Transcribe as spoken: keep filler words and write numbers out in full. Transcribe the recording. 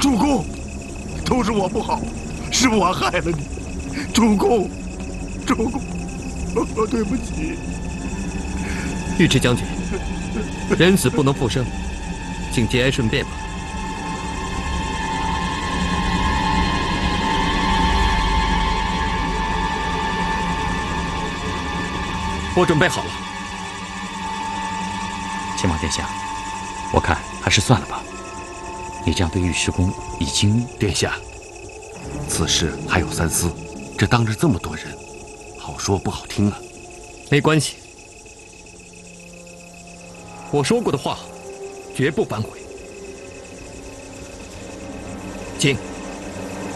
主公，都是我不好，是我害了你。主公，主公，对不起。 尉迟将军，人死不能复生，请节哀顺变吧。我准备好了。 秦王殿下，我看还是算了吧。你这样对尉迟恭已经…… 殿下，此事还有三思，这当着这么多人，好说不好听啊。 没关系，我说过的话，绝不反悔。请。